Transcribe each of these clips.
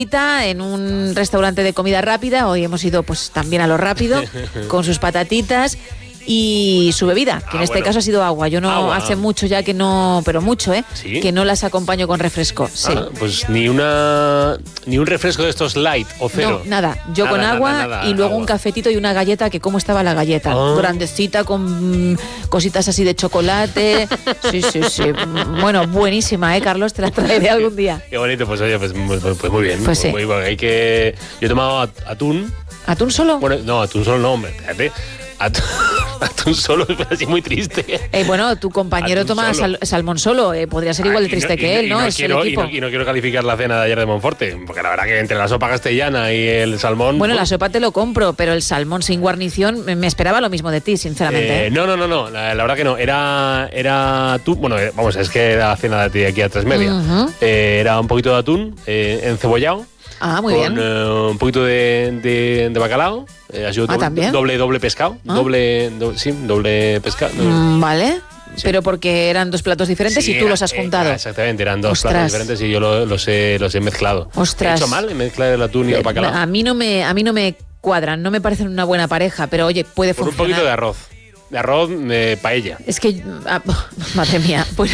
en un restaurante de comida rápida. Hoy hemos ido pues también a lo rápido, con sus patatitas y su bebida, que en este caso ha sido agua. Yo no hace mucho ya que no, pero mucho, ¿Sí? que no las acompaño con refresco. Sí. Pues ni un refresco de estos light o cero. No, nada. Yo con agua y luego un cafetito y una galleta, que cómo estaba la galleta. Grandecita, con cositas así de chocolate. Sí. Bueno, buenísima, Carlos, te la traeré algún día. Qué bonito, pues oye, pues muy bien. Pues sí. Muy bueno. Yo he tomado atún. ¿Atún solo? Bueno, no, atún solo no, hombre, espérate. Atún solo es así muy triste. Bueno, tu compañero toma salmón solo. Podría ser igual de triste que él, ¿no? No quiero calificar la cena de ayer de Monforte, porque la verdad que entre la sopa castellana y el salmón... Bueno, la sopa te lo compro, pero el salmón sin guarnición, me esperaba lo mismo de ti, sinceramente. No. La verdad que no. Era atún... Bueno, vamos, es que era cena de aquí a 3:30. Era un poquito de atún encebollado. Muy bien. Un poquito de bacalao. Ha sido también. doble pescado. Doble pescado. Vale. Sí. Pero porque eran dos platos diferentes y tú los has juntado. Exactamente, eran dos platos diferentes y yo los he mezclado. Ostras. ¿He hecho mal en mezclar el atún y el bacalao? A mí no me cuadran, no me parecen una buena pareja, pero oye, puede funcionar. Un poquito de arroz. De arroz, paella. Es que, madre mía, bueno,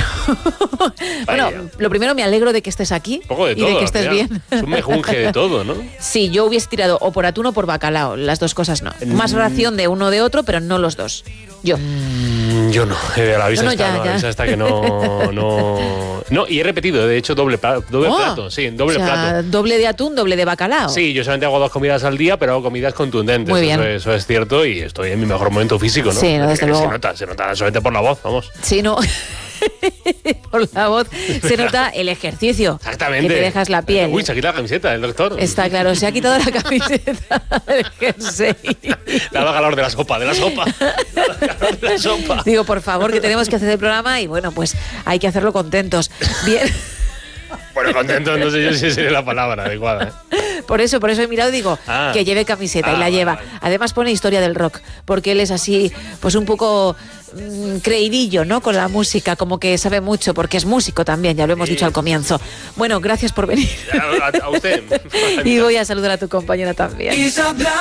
lo primero me alegro de que estés aquí. Un poco de todo, y de que estés bien. Es un mejunje de todo, ¿no? Sí, yo hubiese tirado o por atún o por bacalao, las dos cosas no. Más ración de uno o de otro, pero no los dos. Yo no, a la vista está que no. No, y he repetido, de hecho, doble plato. Sí, doble plato. Doble de atún, doble de bacalao. Sí, yo solamente hago 2 comidas al día, pero hago comidas contundentes. Muy bien. Eso es cierto y estoy en mi mejor momento físico, ¿no? Sí, desde luego. Se nota solamente por la voz, vamos. Sí, no. Por la voz se nota el ejercicio. Exactamente. Que te dejas la piel. Uy, se ha quitado la camiseta el doctor. Está claro, se ha quitado la camiseta del jersey. Le ha dado calor de la sopa. Digo, por favor, que tenemos que hacer el programa y bueno, pues hay que hacerlo contentos. Bien. Bueno, contento, no sé yo si sería la palabra adecuada. Por eso he mirado y digo que lleve camiseta y la lleva. Vale. Además pone historia del rock, porque él es así, pues un poco creidillo, ¿no? Con la música, como que sabe mucho, porque es músico también, ya lo hemos dicho al comienzo. Bueno, gracias por venir. A usted. Y voy a saludar a tu compañera también.